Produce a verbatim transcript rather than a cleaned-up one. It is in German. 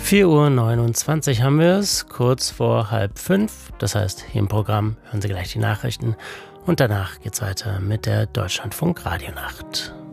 vier Uhr neunundzwanzig haben wir es, kurz vor halb fünf. Das heißt, hier im Programm hören Sie gleich die Nachrichten und danach geht's weiter mit der Deutschlandfunk Radionacht.